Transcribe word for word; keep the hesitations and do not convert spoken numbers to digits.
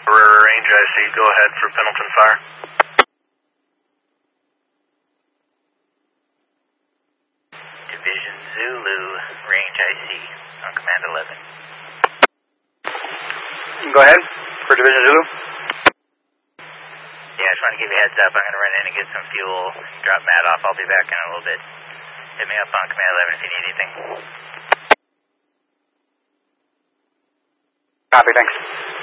Aurora Range, I see. Go ahead for Pendleton Fire. Division Zulu, Range I C, on Command eleven. Go ahead for Division Zulu. Yeah, I just want to give you a heads up. I'm going to run in and get some fuel, drop Matt off. I'll be back in a little bit. Hit me up on Command eleven if you need anything. Copy, thanks.